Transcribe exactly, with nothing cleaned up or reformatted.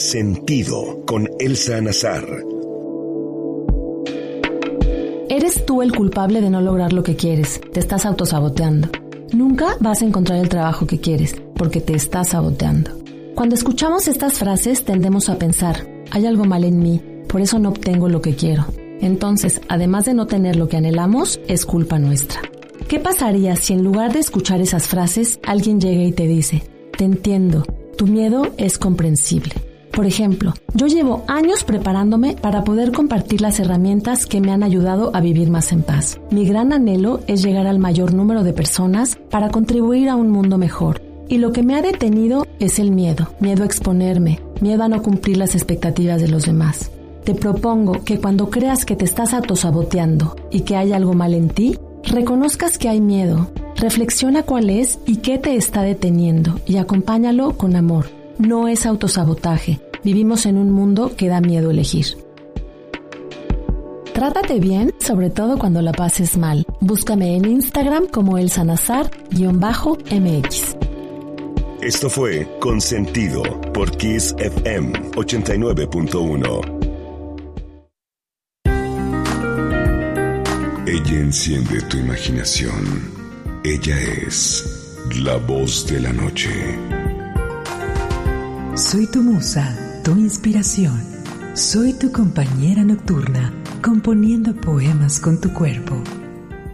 Sentido con Elsa Nazar. Eres tú el culpable de no lograr lo que quieres. Te estás autosaboteando. Nunca vas a encontrar el trabajo que quieres, porque te estás saboteando. Cuando escuchamos estas frases tendemos a pensar, hay algo mal en mí, por eso no obtengo lo que quiero. Entonces, además de no tener lo que anhelamos, es culpa nuestra. ¿Qué pasaría si en lugar de escuchar esas frases, alguien llega y te dice, te entiendo, tu miedo es comprensible? Por ejemplo, yo llevo años preparándome para poder compartir las herramientas que me han ayudado a vivir más en paz. Mi gran anhelo es llegar al mayor número de personas para contribuir a un mundo mejor. Y lo que me ha detenido es el miedo, miedo a exponerme, miedo a no cumplir las expectativas de los demás. Te propongo que cuando creas que te estás autosaboteando y que hay algo mal en ti, reconozcas que hay miedo, reflexiona cuál es y qué te está deteniendo y acompáñalo con amor. No es autosabotaje. Vivimos en un mundo que da miedo elegir. Trátate bien, sobre todo cuando la pases mal. Búscame en Instagram como Elsa Nazar-M X. Esto fue Consentido por Kiss F M ochenta y nueve punto uno. Ella enciende tu imaginación. Ella es la voz de la noche. Soy tu musa, tu inspiración. Soy tu compañera nocturna, componiendo poemas con tu cuerpo.